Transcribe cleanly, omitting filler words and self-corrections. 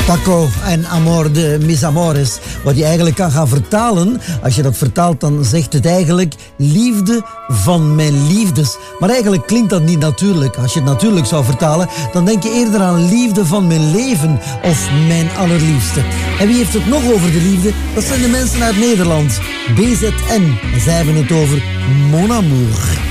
Paco en Amor de Mis Amores. Wat je eigenlijk kan gaan vertalen, als je dat vertaalt, dan zegt het eigenlijk liefde van mijn liefdes. Maar eigenlijk klinkt dat niet natuurlijk. Als je het natuurlijk zou vertalen, dan denk je eerder aan liefde van mijn leven of mijn allerliefste. En wie heeft het nog over de liefde? Dat zijn de mensen uit Nederland. BZN. En zij hebben het over Mon Amour.